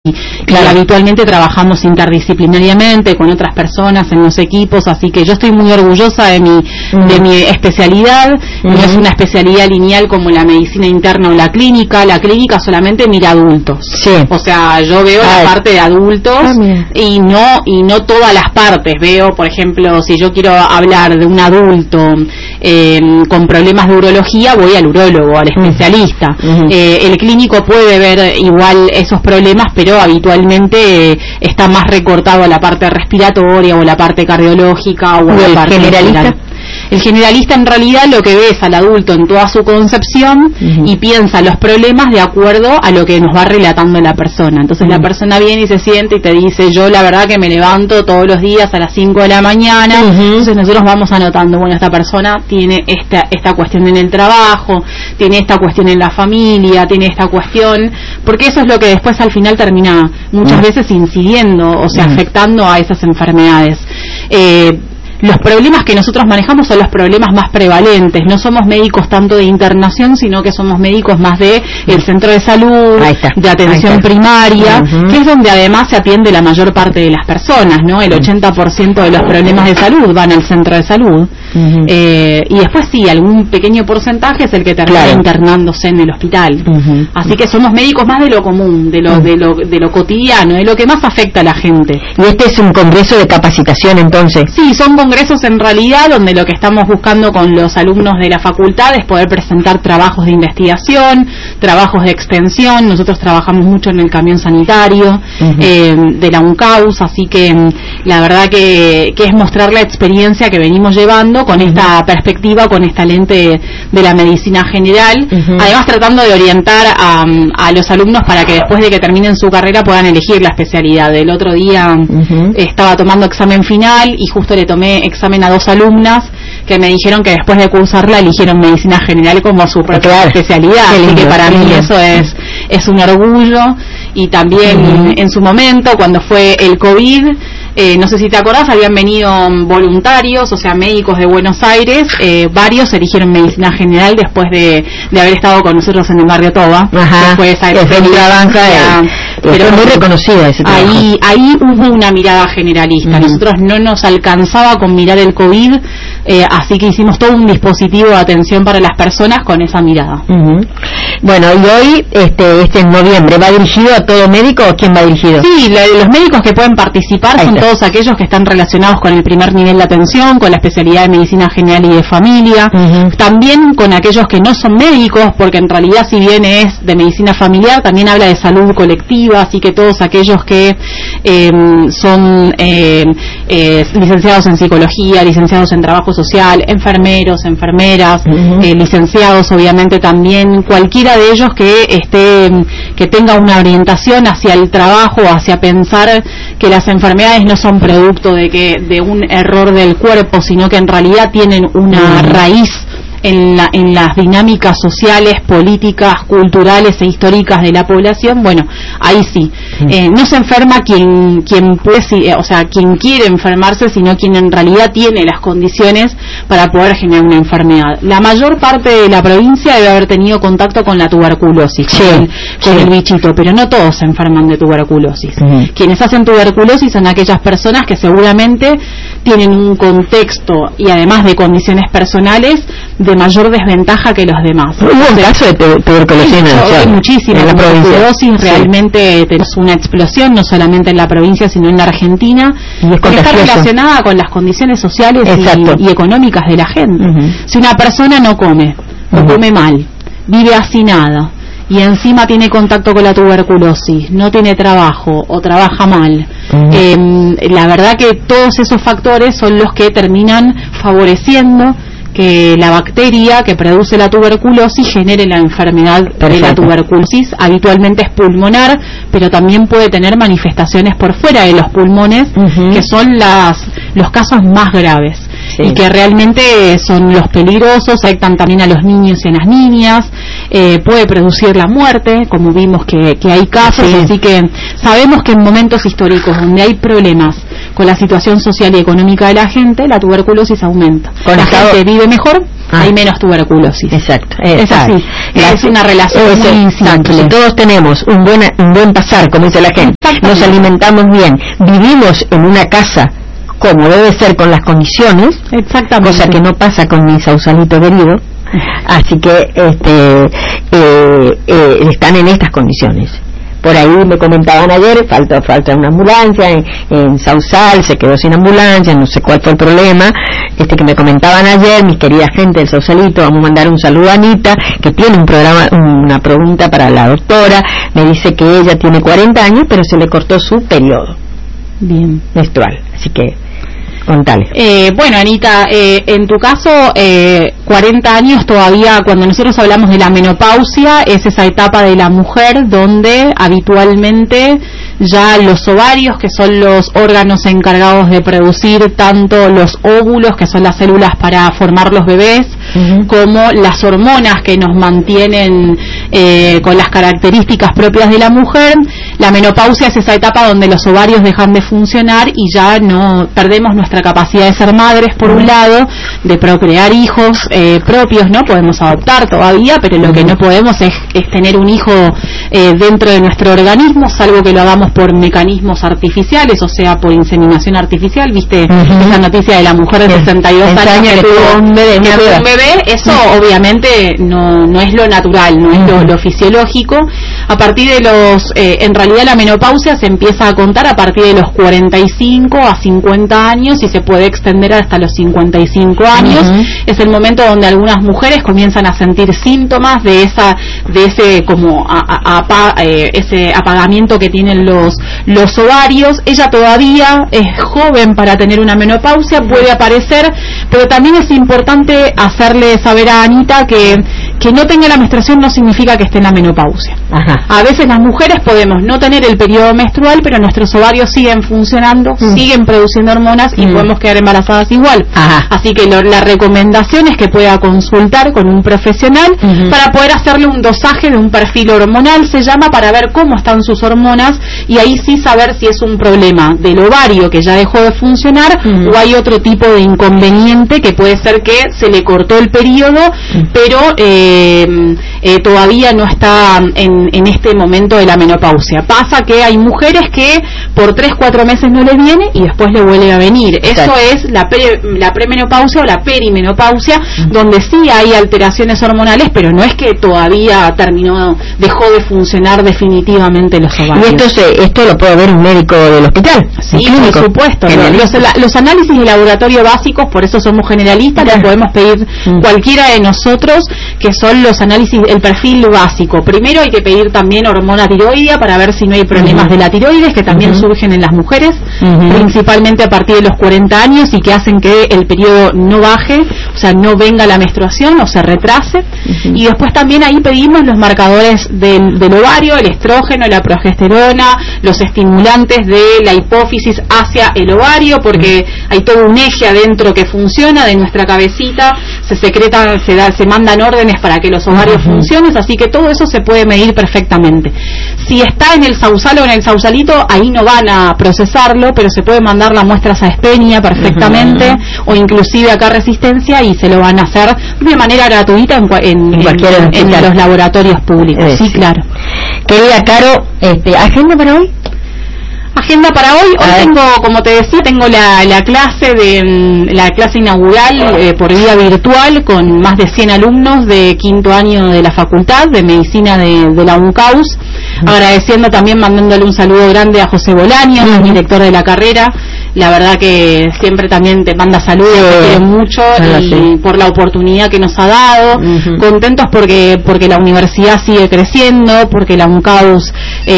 Claro. Y habitualmente trabajamos interdisciplinariamente con otras personas en los equipos, así que yo estoy muy orgullosa de mi especialidad. No es una especialidad lineal como la medicina interna o la clínica solamente mira adultos. Sí. O sea, yo veo la parte de adultos y no todas las partes. Veo, por ejemplo, si yo quiero hablar de un adulto con problemas de urología, voy al urólogo, al especialista. El clínico puede ver igual esos problemas, pero habitualmente está más recortado a la parte respiratoria o la parte cardiológica o a la parte generalista. El generalista en realidad lo que ve es al adulto en toda su concepción y piensa los problemas de acuerdo a lo que nos va relatando la persona. Entonces la persona viene y se siente y te dice, yo la verdad que me levanto todos los días a las 5 de la mañana. Entonces nosotros vamos anotando, bueno, esta persona tiene esta cuestión en el trabajo, tiene esta cuestión en la familia, tiene esta cuestión, porque eso es lo que después al final termina muchas veces incidiendo, o sea, afectando a esas enfermedades. Los problemas que nosotros manejamos son los problemas más prevalentes. No somos médicos tanto de internación, sino que somos médicos más de el centro de salud, de atención primaria, que es donde además se atiende la mayor parte de las personas, ¿no? El 80% de los problemas de salud van al centro de salud. Y después sí, algún pequeño porcentaje es el que termina internándose en el hospital. Así que somos médicos más de lo común, de lo cotidiano, de lo que más afecta a la gente. ¿Y este es un congreso de capacitación entonces? Sí, son congresos en realidad donde lo que estamos buscando con los alumnos de la facultad es poder presentar trabajos de investigación, trabajos de extensión. Nosotros trabajamos mucho en el camión sanitario de la UNCAUS, así que la verdad que es mostrar la experiencia que venimos llevando con esta perspectiva, con esta lente de la medicina general, además tratando de orientar a los alumnos para que después de que terminen su carrera puedan elegir la especialidad. El otro día estaba tomando examen final y justo le tomé examen a 2 alumnas que me dijeron que después de cursarla eligieron medicina general como su propia especialidad, así que para mí eso es un orgullo. Y también en su momento, cuando fue el COVID, no sé si te acordás, habían venido voluntarios, o sea, médicos de Buenos Aires, varios eligieron medicina general después de haber estado con nosotros en el barrio Toba. Fue esa experiencia, pero muy reconocida ese trabajo. Ahí hubo una mirada generalista. Nosotros no nos alcanzaba con mirar el COVID, así que hicimos todo un dispositivo de atención para las personas con esa mirada. Bueno, y hoy, este en noviembre, ¿va dirigido a todo médico o quién va dirigido? Sí, los médicos que pueden participar son todos aquellos que están relacionados con el primer nivel de atención, con la especialidad de medicina general y de familia, también con aquellos que no son médicos, porque en realidad si bien es de medicina familiar, también habla de salud colectiva, así que todos aquellos que son licenciados en psicología, licenciados en trabajo social, enfermeros, enfermeras, licenciados obviamente también, cualquiera de ellos que tenga una orientación hacia el trabajo, hacia pensar que las enfermedades no son producto de un error del cuerpo, sino que en realidad tienen una raíz en las dinámicas sociales, políticas, culturales e históricas de la población. Bueno, ahí sí, no se enferma quien puede, o sea, quien quiere enfermarse, sino quien en realidad tiene las condiciones para poder generar una enfermedad. La mayor parte de la provincia debe haber tenido contacto con la tuberculosis, con el bichito, pero no todos se enferman de tuberculosis. Quienes hacen tuberculosis son aquellas personas que seguramente tienen un contexto y además de condiciones personales de mayor desventaja que los demás. Hubo un caso de tuberculosis hay muchísima. La tuberculosis realmente tenemos una explosión, no solamente en la provincia, sino en la Argentina, que está relacionada con las condiciones sociales y económicas de la gente. Si una persona no come, o come mal, vive hacinada, y encima tiene contacto con la tuberculosis, no tiene trabajo o trabaja mal, la verdad que todos esos factores son los que terminan favoreciendo que la bacteria que produce la tuberculosis genere la enfermedad de la tuberculosis. Habitualmente es pulmonar, pero también puede tener manifestaciones por fuera de los pulmones, que son los casos más graves. Y que realmente son los peligrosos, afectan también a los niños y a las niñas, puede producir la muerte, como vimos que hay casos, así que sabemos que en momentos históricos donde hay problemas con la situación social y económica de la gente, la tuberculosis aumenta. La gente vive mejor, hay menos tuberculosis. Exacto. Es así. Es una relación muy simple. Si todos tenemos un buen pasar, como dice la gente, nos alimentamos bien, vivimos en una casa como debe ser con las condiciones, cosa que no pasa con mi Sausalito querido, así que están en estas condiciones. Por ahí me comentaban ayer, falta una ambulancia en Sausal, se quedó sin ambulancia, no sé cuál fue el problema, que me comentaban ayer, mis queridas gente del Sausalito. Vamos a mandar un saludo a Anita, que tiene una pregunta para la doctora. Me dice que ella tiene 40 años, pero se le cortó su periodo menstrual, así que contale. Bueno, Anita, en tu caso, 40 años todavía, cuando nosotros hablamos de la menopausia, es esa etapa de la mujer donde habitualmente ya los ovarios, que son los órganos encargados de producir tanto los óvulos, que son las células para formar los bebés, como las hormonas que nos mantienen con las características propias de la mujer. La menopausia es esa etapa donde los ovarios dejan de funcionar y ya no perdemos nuestra capacidad de ser madres, por un lado, de procrear hijos propios, ¿no? Podemos adoptar todavía, pero lo que no podemos es tener un hijo dentro de nuestro organismo, salvo que lo hagamos por mecanismos artificiales, o sea, por inseminación artificial. ¿Viste esa noticia de la mujer de 62 años que tuvo un bebé? Eso obviamente no es lo natural, no es lo fisiológico. A partir de en realidad la menopausia se empieza a contar a partir de los 45 a 50 años y se puede extender hasta los 55 años. Es el momento donde algunas mujeres comienzan a sentir síntomas de ese como ese apagamiento que tienen los ovarios. Ella todavía es joven para tener una menopausia, puede aparecer, pero también es importante hacerle saber a Anita que no tenga la menstruación no significa que esté en la menopausia. A veces las mujeres podemos no tener el periodo menstrual, pero nuestros ovarios siguen funcionando, siguen produciendo hormonas y podemos quedar embarazadas igual. Así que la recomendación es que pueda consultar con un profesional para poder hacerle un dosaje de un perfil hormonal, se llama, para ver cómo están sus hormonas y ahí sí saber si es un problema del ovario que ya dejó de funcionar o hay otro tipo de inconveniente que puede ser que se le cortó el periodo, pero todavía no está en este momento de la menopausia. Pasa que hay mujeres que por 3-4 meses no le viene y después le vuelve a venir. Eso es la premenopausia o la perimenopausia, donde sí hay alteraciones hormonales, pero no es que todavía dejó de funcionar definitivamente los ovarios. Y esto lo puede ver un médico del hospital. Sí, por supuesto. Los análisis de laboratorio básicos, por eso somos generalistas, los podemos pedir cualquiera de nosotros, que son los análisis, el perfil básico. Primero hay que pedir también hormona tiroidea para ver si no hay problemas de la tiroides, que también surgen en las mujeres, principalmente a partir de los 40 años y que hacen que el periodo no baje, o sea, no venga la menstruación o se retrase. Y después también ahí pedimos los marcadores del ovario, el estrógeno, la progesterona, los estimulantes de la hipófisis hacia el ovario, porque hay todo un eje adentro que funciona de nuestra cabecita, se mandan órdenes para que los ovarios funcionen, así que todo eso se puede medir perfectamente. Si está en el Sausal o en el Sausalito, ahí no van a procesarlo, pero se puede mandar la muestra a Espenia perfectamente, o inclusive acá Resistencia, y se lo van a hacer de manera gratuita en los laboratorios públicos. Sí, claro. Querida Caro, ¿agenda para hoy? Agenda para hoy tengo, como te decía, tengo la clase inaugural por vía virtual con más de 100 alumnos de quinto año de la Facultad de Medicina de la UNCAUS, agradeciendo también, mandándole un saludo grande a José Bolaño, el director de la carrera. La verdad que siempre también te manda saludos, te quiere mucho y por la oportunidad que nos ha dado, contentos porque la universidad sigue creciendo, porque la UNCAUS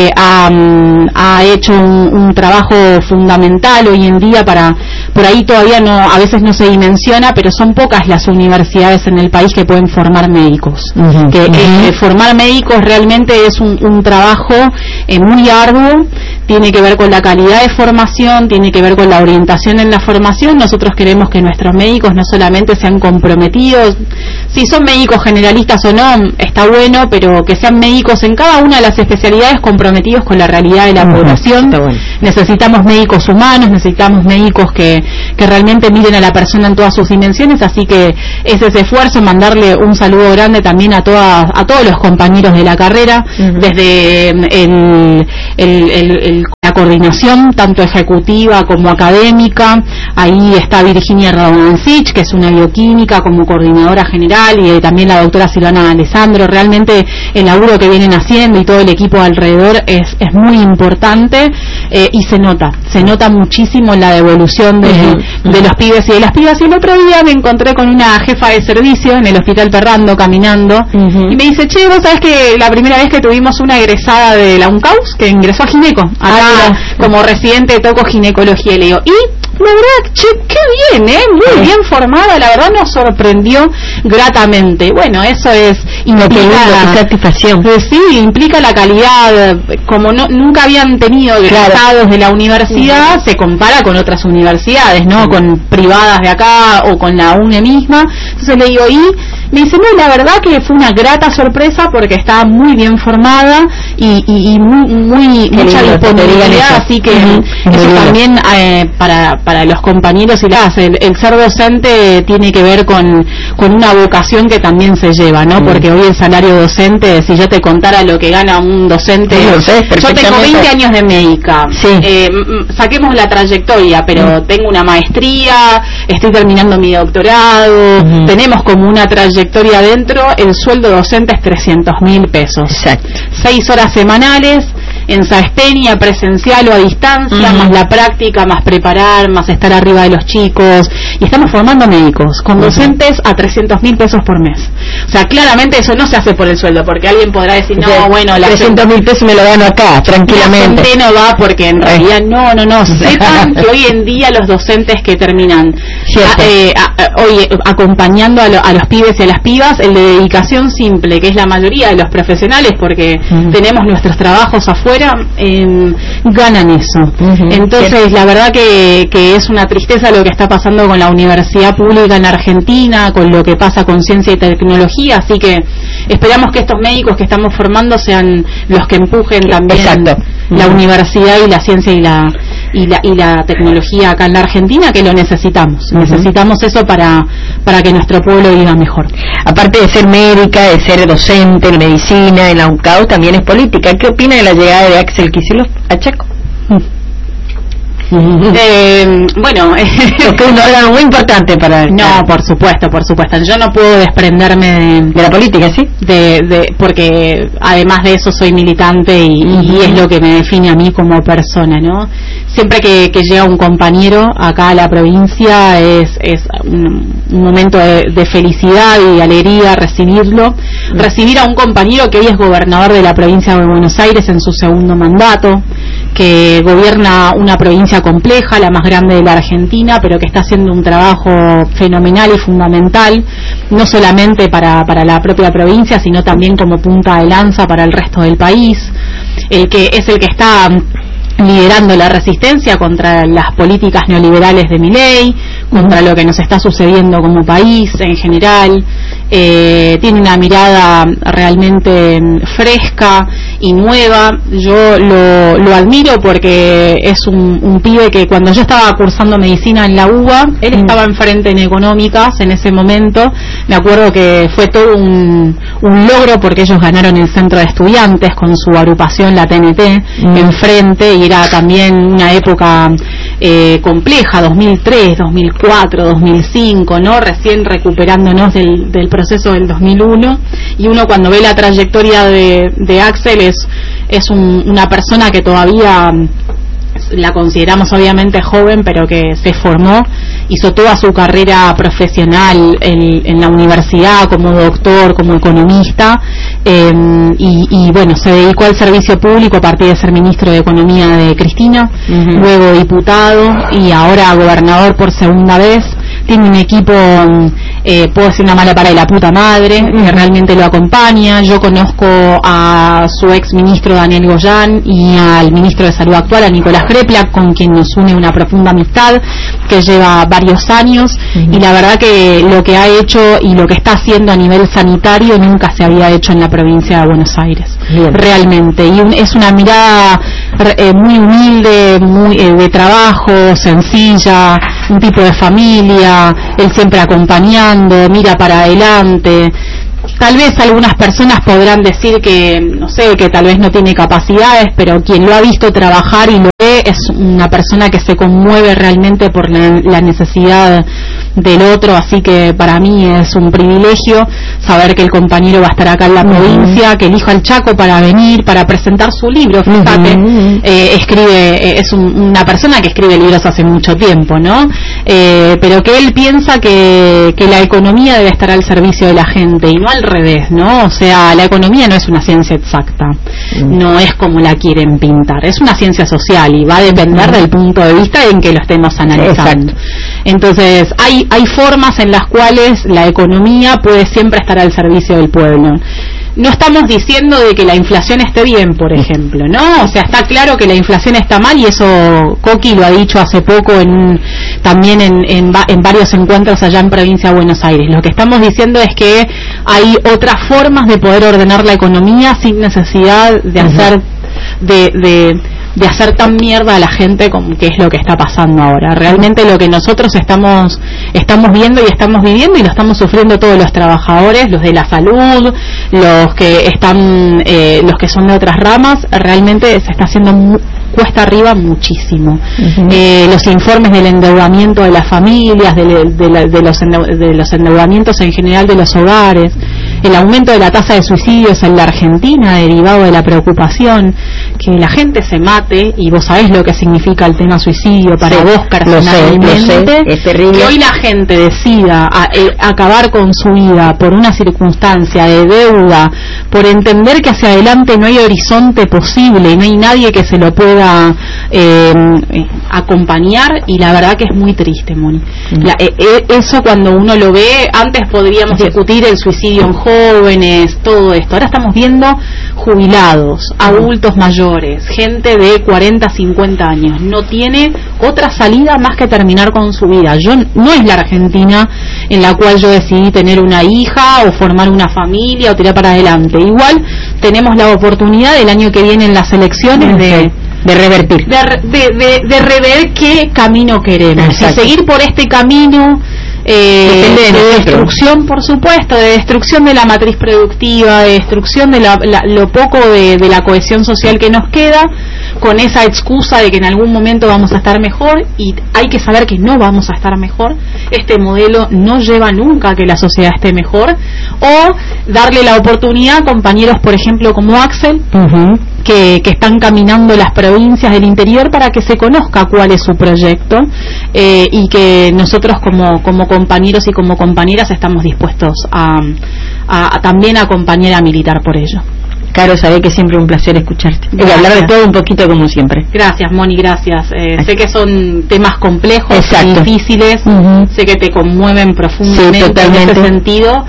ha hecho un trabajo fundamental hoy en día por ahí todavía a veces no se dimensiona, pero son pocas las universidades en el país que pueden formar médicos. Formar médicos realmente es un trabajo muy arduo, tiene que ver con la calidad de formación, tiene que ver con la orientación en la formación. Nosotros queremos que nuestros médicos no solamente sean comprometidos, si son médicos generalistas o no, está bueno, pero que sean médicos en cada una de las especialidades comprometidos con la realidad de la población. Necesitamos médicos humanos, necesitamos médicos que realmente miren a la persona en todas sus dimensiones, así que es ese esfuerzo, mandarle un saludo grande también a todos los compañeros de la carrera, desde la coordinación, tanto ejecutiva como académica. Ahí está Virginia Radonancich, que es una bioquímica, como coordinadora general, y también la doctora Silvana Alessandro. Realmente el laburo que vienen haciendo y todo el equipo alrededor es muy importante, y se nota muchísimo la devolución de los pibes y de las pibas. Y el otro día me encontré con una jefa de servicio en el Hospital Perrando caminando, y me dice, che, vos sabés que la primera vez que tuvimos una egresada de la UNCAUS que ingresó a gineco, acá como residente de tocoginecología, y le digo, y la verdad, che, qué bien, muy bien formada, la verdad nos sorprendió gratamente. Bueno, eso es implica satisfacción. Sí, implica la calidad, como nunca habían tenido egresados de la universidad, se compara con otras universidades, ¿no? Con privadas de acá o con la UNE misma. Entonces le digo, y me dice, no, la verdad que fue una grata sorpresa porque estaba muy bien formada y mucha disponibilidad, así que eso también para los compañeros y el ser docente tiene que ver con una vocación que también se lleva, ¿no? Porque hoy el salario docente, si yo te contara lo que gana un docente, yo tengo 20 años de médica, saquemos la trayectoria, pero tengo una maestría, estoy terminando mi doctorado, tenemos como una trayectoria adentro. El sueldo docente es 300.000 pesos. Exacto. 6 horas semanales en Saestenia, presencial o a distancia, más la práctica, más preparar, más estar arriba de los chicos, y estamos formando médicos con docentes a 300.000 pesos por mes. O sea, claramente eso no se hace por el sueldo, porque alguien podrá decir, no, bueno, 300.000 pesos me lo gano acá, tranquilamente. La gente no va, porque en realidad no. Sepan que hoy en día los docentes que terminan hoy acompañando a los pibes y a las pibas, el de dedicación simple, que es la mayoría de los profesionales, porque tenemos nuestros trabajos afuera, ganan eso. Entonces, la verdad que es una tristeza lo que está pasando con la universidad pública en Argentina, con lo que pasa con ciencia y tecnología, así que esperamos que estos médicos que estamos formando sean los que empujen también la universidad y la ciencia y la tecnología acá en la Argentina, que lo necesitamos. Necesitamos eso para que nuestro pueblo viva mejor. Aparte de ser médica, de ser docente en medicina, en la UNCAUS, también es política. ¿Qué opina de la llegada de Axel Kicillof a Chaco? Bueno, es un órgano muy importante para... No, por supuesto. Yo no puedo desprenderme de la política, ¿sí? Porque además de eso soy militante y es lo que me define a mí como persona, ¿no? Siempre que llega un compañero acá a la provincia es un momento de felicidad y alegría recibirlo. Recibir a un compañero que hoy es gobernador de la provincia de Buenos Aires en su segundo mandato, que gobierna una provincia compleja, la más grande de la Argentina, pero que está haciendo un trabajo fenomenal y fundamental, no solamente para la propia provincia, sino también como punta de lanza para el resto del país, el que está liderando la resistencia contra las políticas neoliberales de Milei, contra lo que nos está sucediendo como país en general. Tiene una mirada realmente fresca y nueva. Yo lo admiro porque es un pibe que cuando yo estaba cursando medicina en la UBA, él estaba enfrente en económicas en ese momento. Me acuerdo que fue todo un logro porque ellos ganaron el centro de estudiantes con su agrupación, la TNT, enfrente, y era también una época compleja, 2003, 2004, 2005, ¿no? Recién recuperándonos del proceso del 2001, y uno cuando ve la trayectoria de Axel es una persona que todavía la consideramos obviamente joven, pero que se formó, hizo toda su carrera profesional en la universidad como doctor, como economista, y bueno, se dedicó al servicio público a partir de ser ministro de Economía de Cristina, luego diputado y ahora gobernador por segunda vez. Tiene un equipo, puedo decir una mala para de la puta madre, que realmente lo acompaña. Yo conozco a su ex ministro Daniel Goyán y al ministro de Salud actual, a Nicolás Kreplak, con quien nos une una profunda amistad. que lleva varios años, y la verdad que lo que ha hecho y lo que está haciendo a nivel sanitario nunca se había hecho en la provincia de Buenos Aires. Bien. Realmente, y es una mirada muy humilde, muy de trabajo, sencilla, un tipo de familia, él siempre acompañando, mira para adelante. Tal vez algunas personas podrán decir que, no sé, que tal vez no tiene capacidades, pero quien lo ha visto trabajar y lo ve es una persona que se conmueve realmente por la necesidad del otro, así que para mí es un privilegio saber que el compañero va a estar acá en la provincia, que elijo al Chaco para venir, para presentar su libro. Fíjate, escribe, es una persona que escribe libros hace mucho tiempo, ¿no? Pero que él piensa que la economía debe estar al servicio de la gente y no al revés, ¿no? O sea, la economía no es una ciencia exacta, no es como la quieren pintar, es una ciencia social y va a depender del punto de vista en que lo estemos analizando. Entonces, hay formas en las cuales la economía puede siempre estar al servicio del pueblo. No estamos diciendo de que la inflación esté bien, por ejemplo, ¿no? O sea, está claro que la inflación está mal, y eso Coqui lo ha dicho hace poco también en varios encuentros allá en provincia de Buenos Aires. Lo que estamos diciendo es que hay otras formas de poder ordenar la economía sin necesidad de hacer de hacer tan mierda a la gente como que es lo que está pasando ahora. Realmente lo que nosotros estamos viendo y estamos viviendo, y lo estamos sufriendo todos los trabajadores, los de la salud, los que son de otras ramas, realmente se está haciendo cuesta arriba muchísimo. Los informes del endeudamiento de las familias, de los endeudamientos en general de los hogares, el aumento de la tasa de suicidios en la Argentina derivado de la preocupación que la gente se mate, y vos sabés lo que significa el tema suicidio para vos personalmente. Es terrible. Que hoy la gente decida acabar con su vida por una circunstancia de deuda, por entender que hacia adelante no hay horizonte posible y no hay nadie que se lo pueda acompañar, y la verdad que es muy triste, Moni. Eso cuando uno lo ve, antes podríamos discutir el suicidio en jóvenes, todo esto. Ahora estamos viendo jubilados, adultos mayores, gente de 40, 50 años. No tiene otra salida más que terminar con su vida. No es la Argentina en la cual yo decidí tener una hija o formar una familia o tirar para adelante. Igual tenemos la oportunidad el año que viene en las elecciones de revertir, de rever qué camino queremos. Si seguir por este camino de destrucción, por supuesto, de destrucción de la matriz productiva, de destrucción de lo poco de la cohesión social que nos queda, con esa excusa de que en algún momento vamos a estar mejor, y hay que saber que no vamos a estar mejor. Este modelo no lleva nunca a que la sociedad esté mejor, o darle la oportunidad a compañeros, por ejemplo, como Axel, que están caminando las provincias del interior para que se conozca cuál es su proyecto, y que nosotros como compañeros y como compañeras estamos dispuestos a también acompañar a militar por ello. Caro, sabés que siempre es un placer escucharte y hablar de todo un poquito como siempre. Gracias, Moni, gracias. Sé que son temas complejos, difíciles, sé que te conmueven profundamente en ese sentido,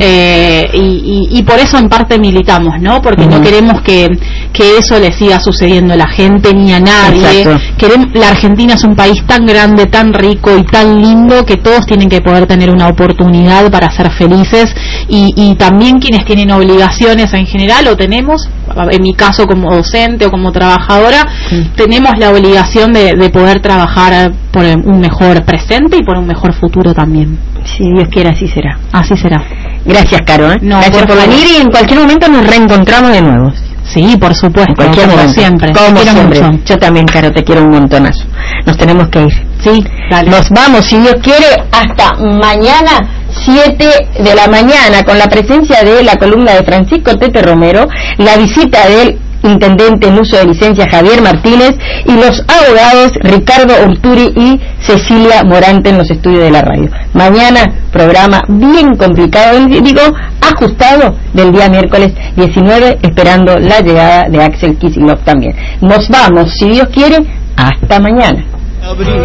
y por eso en parte militamos, ¿no? Porque no queremos que eso le siga sucediendo a la gente ni a nadie. La Argentina es un país tan grande, tan rico y tan lindo que todos tienen que poder tener una oportunidad para ser felices, y también quienes tienen obligaciones en general, o tenemos, en mi caso como docente o como trabajadora, tenemos la obligación de poder trabajar por un mejor presente y por un mejor futuro también. Si Dios quiere, así será. Así será. Gracias, Caro. Gracias por venir, y en cualquier momento nos reencontramos de nuevo. Sí, por supuesto, como siempre. Mucho. Yo también, Caro, te quiero un montonazo. Nos tenemos que ir. Sí, dale. Nos vamos, si Dios quiere, hasta mañana 7 de la mañana, con la presencia de la columna de Francisco Tete Romero, la visita del intendente en uso de licencia Javier Martínez, y los abogados Ricardo Urturi y Cecilia Morante en los estudios de la radio. Mañana programa bien complicado, ajustado, del día miércoles 19, esperando la llegada de Axel Kicillof también. Nos vamos, si Dios quiere, hasta mañana.